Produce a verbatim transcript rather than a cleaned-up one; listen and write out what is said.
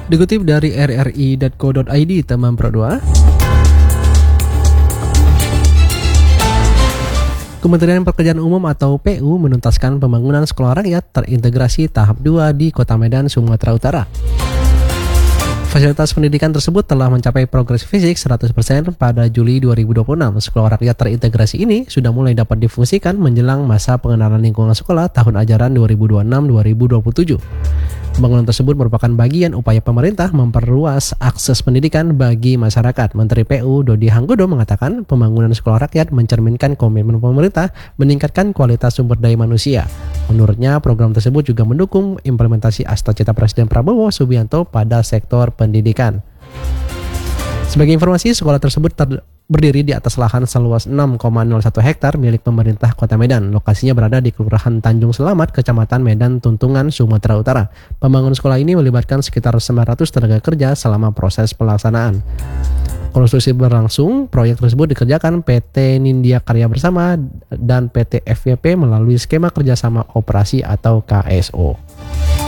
Dikutip dari r r i titik co titik i d, teman Pro dua, Kementerian Pekerjaan Umum atau P U menuntaskan pembangunan sekolah rakyat terintegrasi tahap dua di Kota Medan, Sumatera Utara. Fasilitas pendidikan tersebut telah mencapai progres fisik seratus persen pada Juli dua ribu dua puluh enam. Sekolah rakyat terintegrasi ini sudah mulai dapat difungsikan menjelang masa pengenalan lingkungan sekolah tahun ajaran dua ribu dua puluh enam dua ribu dua puluh tujuh. Pembangunan tersebut merupakan bagian upaya pemerintah memperluas akses pendidikan bagi masyarakat. Menteri P U Dodi Hanggodo mengatakan pembangunan sekolah rakyat mencerminkan komitmen pemerintah meningkatkan kualitas sumber daya manusia. Menurutnya, program tersebut juga mendukung implementasi Astacita Presiden Prabowo Subianto pada sektor pendidikan. Sebagai informasi, sekolah tersebut ter- berdiri di atas lahan seluas enam koma nol satu hektar milik pemerintah Kota Medan. Lokasinya berada di Kelurahan Tanjung Selamat, Kecamatan Medan Tuntungan, Sumatera Utara. Pembangunan sekolah ini melibatkan sekitar sembilan ratus tenaga kerja selama proses pelaksanaan. Konstruksi berlangsung, proyek tersebut dikerjakan P T Nindya Karya Bersama dan P T F Y P melalui skema kerjasama operasi atau K S O.